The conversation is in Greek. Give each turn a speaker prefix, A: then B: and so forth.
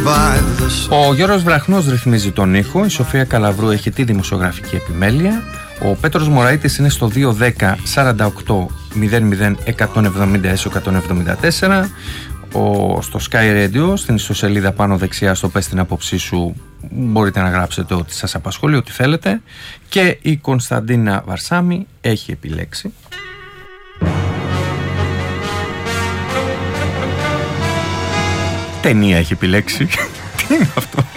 A: Ο Γιώργος Βραχνός ρυθμίζει τον ήχο. Η Σοφία Καλαβρού έχει τη δημοσιογραφική επιμέλεια. Ο Πέτρος Μωραΐτης είναι στο 210 48 00 170-174. Στο Sky Radio, στην ιστοσελίδα πάνω δεξιά, στο πες την άποψή σου, μπορείτε να γράψετε ό,τι σας απασχολεί, ό,τι θέλετε. Και η Κωνσταντίνα Βαρσάμι έχει επιλέξει ταινία, έχει επιλέξει. Τι είναι αυτό?